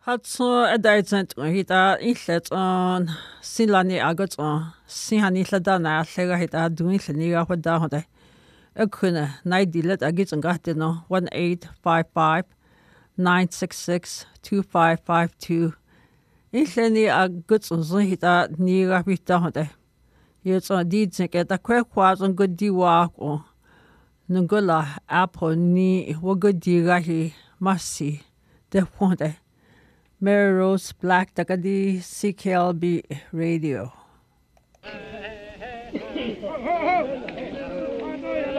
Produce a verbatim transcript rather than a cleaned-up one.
Hatso adaitsen hita illet on silani agot on sihani ladana lega hita duin leniga hoda hoda ekune naidilet agits on gatino one eight five five nine six six two five five two Ileni agot on hita niga hita hoda Jetzt on dietse keta kwe kwaz on good diwa ko nungula apple ni wagodiga hi masi de hoda Mary Rose Black Takadi C K L B Radio.